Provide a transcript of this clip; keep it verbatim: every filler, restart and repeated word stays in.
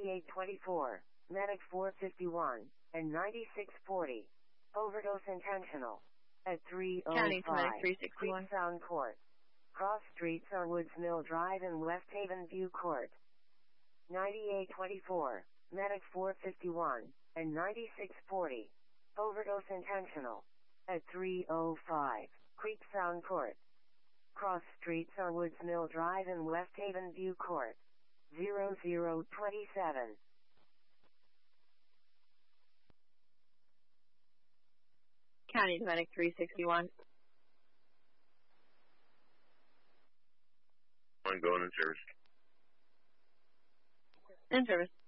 ninety-eight twenty-four, Medic four fifty-one, and ninety-six forty. Overdose intentional. At three oh five, County to Medic three sixty-one. Creeksound Court. Cross streets are Woods Mill Drive and West Haven View Court. ninety-eight twenty-four, Medic four fifty-one, and ninety-six forty. Overdose intentional. At three oh five, Creeksound Court. Cross streets are Woods Mill Drive and West Haven View Court. zero zero twenty-seven. County to Medic three sixty-one. I'm going in service. In service.